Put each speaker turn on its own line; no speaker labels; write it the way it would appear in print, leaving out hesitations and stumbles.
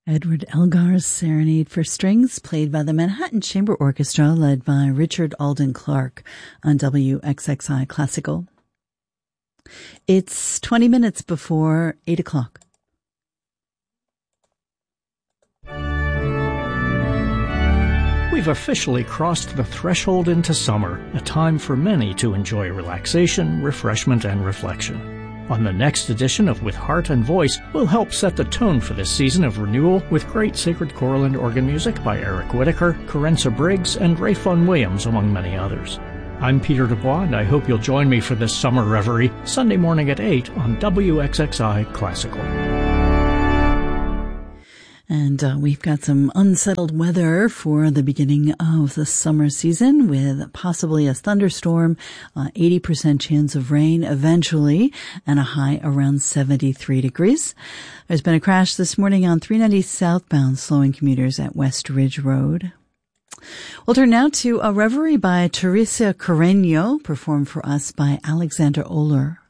Edward Elgar's Serenade for Strings, played by the Manhattan Chamber Orchestra, led by Richard Alden Clark on WXXI Classical. It's 20 minutes before 8 o'clock.
We've officially crossed the threshold into summer, a time for many to enjoy relaxation, refreshment, and reflection. On the next edition of With Heart and Voice, we'll help set the tone for this season of renewal with great sacred choral and organ music by Eric Whitaker, Carenza Briggs, and Ray Vaughan Williams, among many others. I'm Peter Dubois, and I hope you'll join me for this summer reverie, Sunday morning at 8 on WXXI Classical.
And we've got some unsettled weather for the beginning of the summer season with possibly a thunderstorm, 80% chance of rain eventually, and a high around 73 degrees. There's been a crash this morning on 390 southbound, slowing commuters at West Ridge Road. We'll turn now to a reverie by Teresa Carreño, performed for us by Alexander Oler.